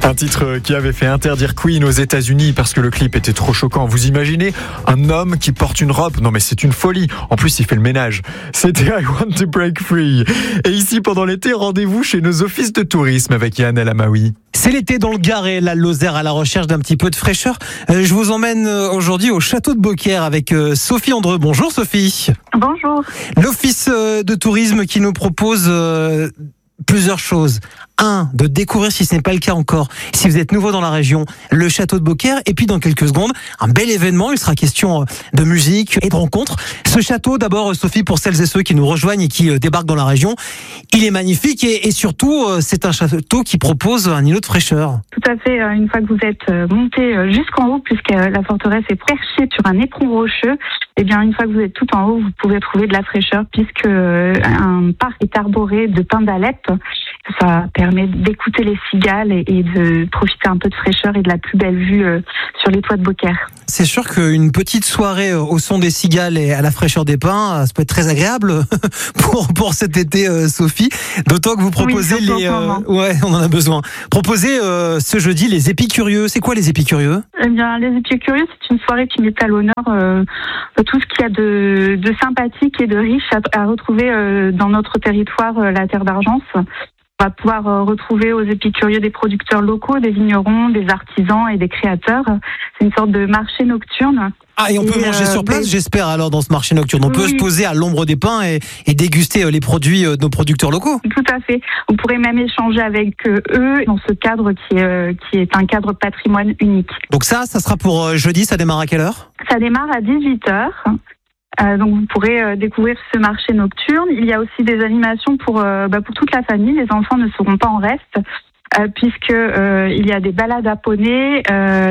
Un titre qui avait fait interdire Queen aux États-Unis parce que le clip était trop choquant. Vous imaginez un homme qui porte une robe? Non mais c'est une folie. En plus, il fait le ménage. C'était I Want to Break Free. Et ici, pendant l'été, rendez-vous chez nos offices de tourisme avec Yann El Amaoui. C'est l'été dans le Gard et la Lozère à la recherche d'un petit peu de fraîcheur. Je vous emmène aujourd'hui au château de Beaucaire avec Sophie Andreu. Bonjour Sophie. Bonjour. L'office de tourisme qui nous propose plusieurs choses. De découvrir, si ce n'est pas le cas encore, si vous êtes nouveau dans la région, le château de Beaucaire. Et puis dans quelques secondes, un bel événement. Il sera question de musique et de rencontres. Ce château, d'abord Sophie, pour celles et ceux qui nous rejoignent et qui débarquent dans la région, il est magnifique et surtout c'est un château qui propose un îlot de fraîcheur. Tout à fait. Une fois que vous êtes monté jusqu'en haut, puisque la forteresse est perchée sur un éperon rocheux, eh bien une fois que vous êtes tout en haut, vous pouvez trouver de la fraîcheur puisque un parc est arboré de pins d'Alep. Ça permet d'écouter les cigales et de profiter un peu de fraîcheur et de la plus belle vue sur les toits de Beaucaire. C'est sûr qu'une petite soirée au son des cigales et à la fraîcheur des pins, ça peut être très agréable pour cet été, Sophie. D'autant que vous proposez ouais, on en a besoin. Proposez ce jeudi les Épicurieux. C'est quoi les Épicurieux? Eh bien, les Épicurieux, c'est une soirée qui met à l'honneur tout ce qu'il y a de sympathique et de riche à retrouver dans notre territoire, la Terre d'Argence. On va pouvoir retrouver aux Épicurieux des producteurs locaux, des vignerons, des artisans et des créateurs. C'est une sorte de marché nocturne. Et on peut manger sur place, j'espère, alors, dans ce marché nocturne. On peut se poser à l'ombre des pins et déguster les produits de nos producteurs locaux. Tout à fait. Vous pourrez même échanger avec eux dans ce cadre qui est un cadre patrimoine unique. Donc ça sera pour jeudi. Ça démarre à quelle heure? Ça démarre à 18h. Donc vous pourrez découvrir ce marché nocturne. Il y a aussi des animations pour toute la famille. Les enfants ne seront pas en reste puisque il y a des balades à poney,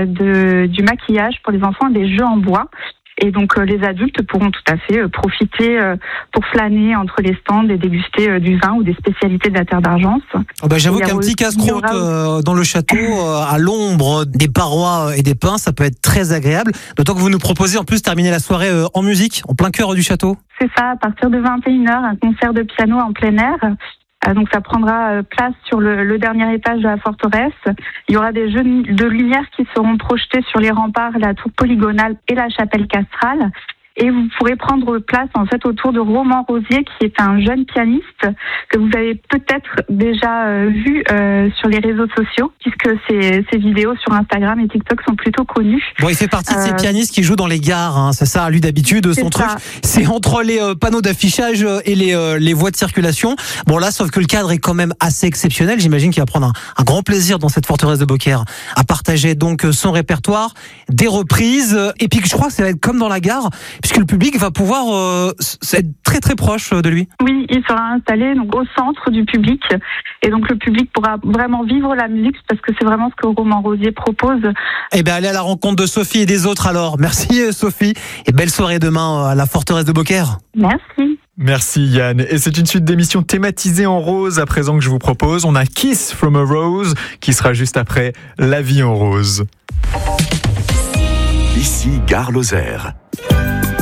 du maquillage pour les enfants, des jeux en bois. Et donc les adultes pourront tout à fait profiter pour flâner entre les stands et déguster du vin ou des spécialités de la Terre d'Argence. J'avoue qu'un petit casse-croûte dans le château, à l'ombre des parois et des pins, ça peut être très agréable. D'autant que vous nous proposez en plus de terminer la soirée en musique, en plein cœur du château. C'est ça, à partir de 21h, un concert de piano en plein air. Donc ça prendra place sur le dernier étage de la forteresse. Il y aura des jeux de lumière qui seront projetés sur les remparts, la tour polygonale et la chapelle castrale. Et vous pourrez prendre place en fait autour de Roman Rosier, qui est un jeune pianiste que vous avez peut-être déjà vu sur les réseaux sociaux, puisque ses vidéos sur Instagram et TikTok sont plutôt connues. Bon, il fait partie de ces pianistes qui jouent dans les gares, hein, c'est ça, lui d'habitude. Son truc, c'est entre les panneaux d'affichage et les voies de circulation. Bon là, sauf que le cadre est quand même assez exceptionnel. J'imagine qu'il va prendre un grand plaisir dans cette forteresse de Beaucaire à partager donc son répertoire, des reprises. Et puis je crois que ça va être comme dans la gare, puisque le public va pouvoir être très très proche de lui. Oui, il sera installé donc au centre du public et donc le public pourra vraiment vivre la musique parce que c'est vraiment ce que Roman Rosier propose. Eh bien, allez à la rencontre de Sophie et des autres alors. Merci Sophie et belle soirée demain à la forteresse de Beaucaire. Merci. Merci Yann. Et c'est une suite d'émissions thématisées en rose à présent que je vous propose. On a Kiss from a Rose qui sera juste après La vie en rose. Ici Gare Lozère.